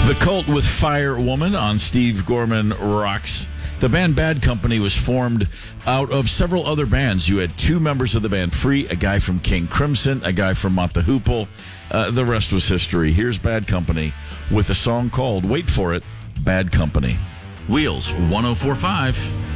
The Cult with Fire Woman on Steve Gorman Rocks. The band Bad Company was formed out of several other bands. You had two members of the band Free, a guy from King Crimson, a guy from Mott the Hoople. The rest was history. Here's Bad Company with a song called, wait for it, Bad Company. Wheels 104.5.